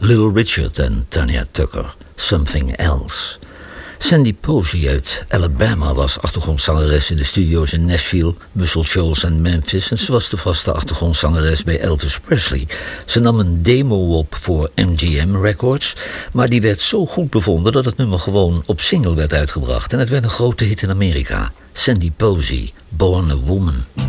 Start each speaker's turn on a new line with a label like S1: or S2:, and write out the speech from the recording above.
S1: Little Richard en Tanya Tucker, Something Else. Sandy Posey uit Alabama was achtergrondzangeres in de studio's in Nashville, Muscle Shoals en Memphis en ze was de vaste achtergrondzangeres bij Elvis Presley. Ze nam een demo op voor MGM Records, maar die werd zo goed bevonden dat het nummer gewoon op single werd uitgebracht en het werd een grote hit in Amerika. Sandy Posey, Born a Woman.